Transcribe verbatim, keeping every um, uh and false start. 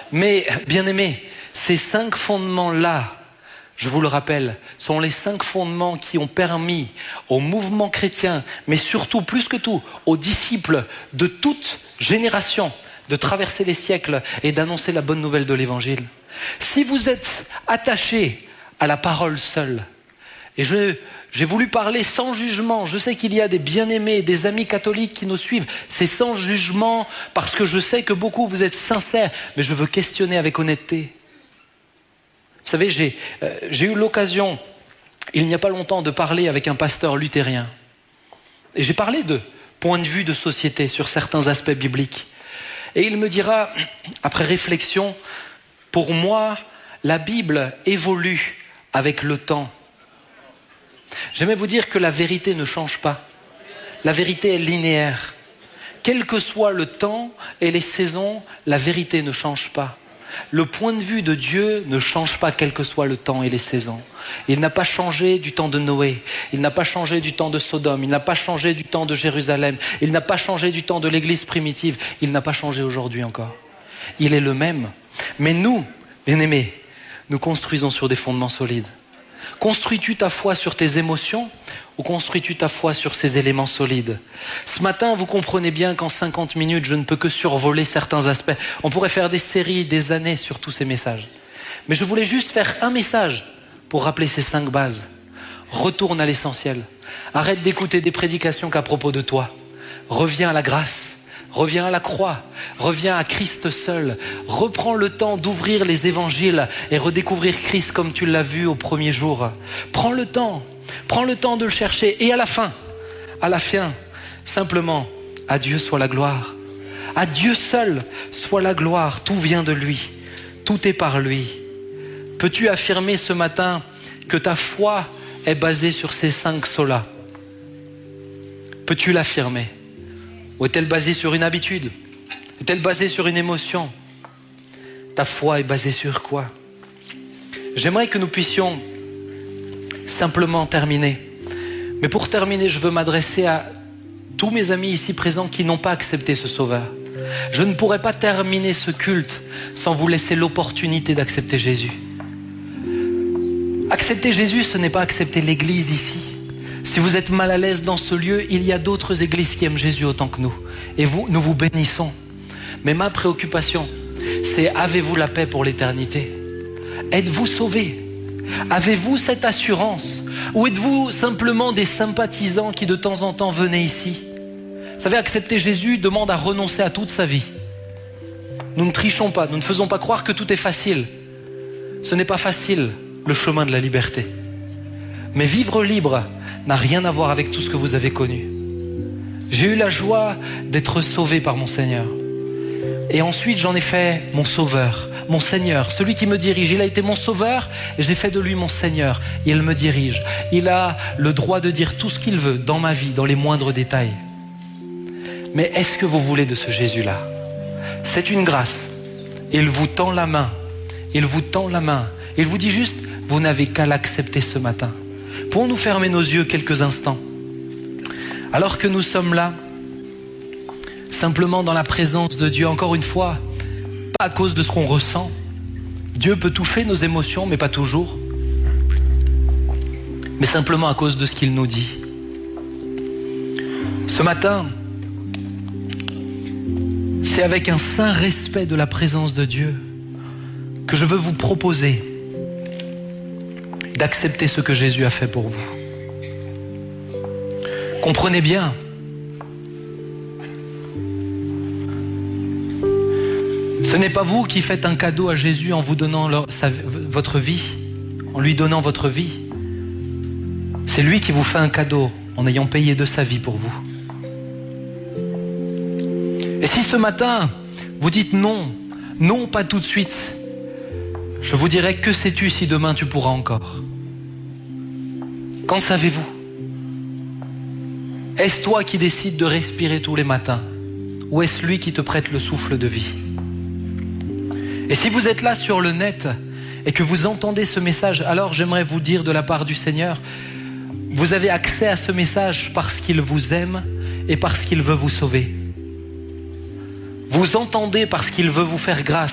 Mais, bien-aimés, ces cinq fondements-là, je vous le rappelle, sont les cinq fondements qui ont permis au mouvement chrétien, mais surtout, plus que tout, aux disciples de toute génération, de traverser les siècles et d'annoncer la bonne nouvelle de l'Évangile. Si vous êtes attachés à la parole seule, et je, j'ai voulu parler sans jugement, je sais qu'il y a des bien-aimés, des amis catholiques qui nous suivent, c'est sans jugement parce que je sais que beaucoup vous êtes sincères, mais je veux questionner avec honnêteté. Vous savez, j'ai, euh, j'ai eu l'occasion, il n'y a pas longtemps, de parler avec un pasteur luthérien. Et j'ai parlé de point de vue de société sur certains aspects bibliques. Et il me dira, après réflexion, pour moi, la Bible évolue avec le temps. J'aimerais vous dire que la vérité ne change pas. La vérité est linéaire. Quel que soit le temps et les saisons, la vérité ne change pas. Le point de vue de Dieu ne change pas quel que soit le temps et les saisons. Il n'a pas changé du temps de Noé, il n'a pas changé du temps de Sodome, il n'a pas changé du temps de Jérusalem, il n'a pas changé du temps de l'Église primitive, il n'a pas changé aujourd'hui encore. Il est le même. Mais nous, bien-aimés, nous construisons sur des fondements solides. Construis-tu ta foi sur tes émotions ou construis-tu ta foi sur ces éléments solides? Ce matin, vous comprenez bien qu'en cinquante minutes, je ne peux que survoler certains aspects. On pourrait faire des séries, des années sur tous ces messages. Mais je voulais juste faire un message pour rappeler ces cinq bases. Retourne à l'essentiel. Arrête d'écouter des prédications qu'à propos de toi. Reviens à la grâce. Reviens à la croix, reviens à Christ seul, reprends le temps d'ouvrir les évangiles et redécouvrir Christ comme tu l'as vu au premier jour. Prends le temps, prends le temps de le chercher et à la fin, à la fin, simplement, à Dieu soit la gloire. À Dieu seul soit la gloire, tout vient de lui, tout est par lui. Peux-tu affirmer ce matin que ta foi est basée sur ces cinq solas? Peux-tu l'affirmer? Ou est-elle basée sur une habitude? Est-elle basée sur une émotion? Ta foi est basée sur quoi? J'aimerais que nous puissions simplement terminer. Mais pour terminer, je veux m'adresser à tous mes amis ici présents qui n'ont pas accepté ce Sauveur. Je ne pourrais pas terminer ce culte sans vous laisser l'opportunité d'accepter Jésus. Accepter Jésus, ce n'est pas accepter l'Église ici. Si vous êtes mal à l'aise dans ce lieu, il y a d'autres églises qui aiment Jésus autant que nous. Et vous, nous vous bénissons. Mais ma préoccupation, c'est avez-vous la paix pour l'éternité? Êtes-vous sauvés? Avez-vous cette assurance? Ou êtes-vous simplement des sympathisants qui de temps en temps venaient ici? Vous savez, accepter Jésus demande à renoncer à toute sa vie. Nous ne trichons pas, nous ne faisons pas croire que tout est facile. Ce n'est pas facile, le chemin de la liberté. Mais vivre libre n'a rien à voir avec tout ce que vous avez connu. J'ai eu la joie d'être sauvé par mon Seigneur. Et ensuite, j'en ai fait mon sauveur, mon Seigneur, celui qui me dirige. Il a été mon sauveur et j'ai fait de lui mon Seigneur. Il me dirige. Il a le droit de dire tout ce qu'il veut dans ma vie, dans les moindres détails. Mais est-ce que vous voulez de ce Jésus-là? C'est une grâce. Il vous tend la main. Il vous tend la main. Il vous dit juste, vous n'avez qu'à l'accepter ce matin. Pouvons-nous fermer nos yeux quelques instants? Alors que nous sommes là, simplement dans la présence de Dieu, encore une fois, pas à cause de ce qu'on ressent. Dieu peut toucher nos émotions, mais pas toujours. Mais simplement à cause de ce qu'il nous dit. Ce matin, c'est avec un saint respect de la présence de Dieu que je veux vous proposer d'accepter ce que Jésus a fait pour vous. Comprenez bien, ce n'est pas vous qui faites un cadeau à Jésus en vous donnant leur, sa, votre vie, en lui donnant votre vie. C'est lui qui vous fait un cadeau en ayant payé de sa vie pour vous. Et si ce matin, vous dites non, non, pas tout de suite, je vous dirai, que sais-tu si demain tu pourras encore? Qu'en savez-vous? Est-ce toi qui décides de respirer tous les matins? Ou est-ce lui qui te prête le souffle de vie? Et si vous êtes là sur le net et que vous entendez ce message, alors j'aimerais vous dire de la part du Seigneur, vous avez accès à ce message parce qu'il vous aime et parce qu'il veut vous sauver. Vous entendez parce qu'il veut vous faire grâce.